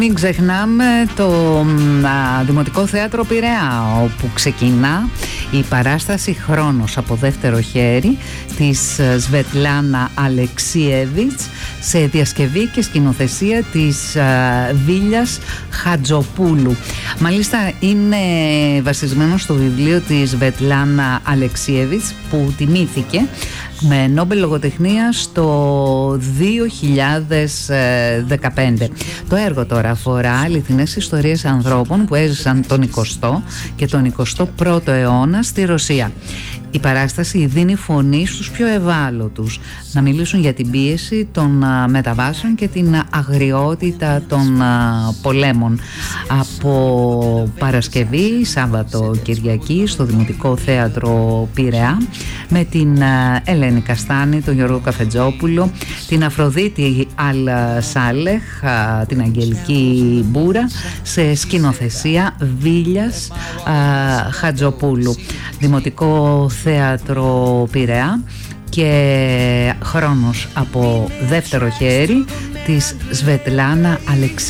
Μην ξεχνάμε το Δημοτικό Θέατρο Πειραιά, όπου ξεκινά η παράσταση «Χρόνος» από δεύτερο χέρι της Σβετλάνα Αλεξίεβιτς, σε διασκευή και σκηνοθεσία της Βίλιας Χατζοπούλου. Μάλιστα είναι βασισμένο στο βιβλίο της Σβετλάνα Αλεξίεβιτς, που τιμήθηκε με Νόμπελ Λογοτεχνίας το 2015. Το έργο τώρα αφορά αληθινές ιστορίες ανθρώπων που έζησαν τον 20ο και τον 21ο αιώνα στη Ρωσία. Η παράσταση δίνει φωνή στους πιο ευάλωτους να μιλήσουν για την πίεση των μεταβάσεων και την αγριότητα των πολέμων. Από Παρασκευή, Σάββατο, Κυριακή στο Δημοτικό Θέατρο Πειραιά, με την Ελένη Καστάνη, τον Γιώργο Καφετζόπουλο, την Αφροδίτη Αλ Σάλεχ, την Αγγελική Μπούρα, σε σκηνοθεσία Βίλιας Χατζοπούλου. Δημοτικό Θέατρο Πειραιά και «Χρόνος» από δεύτερο χέρι της Σβετλάνα Αλεξίεβιτς.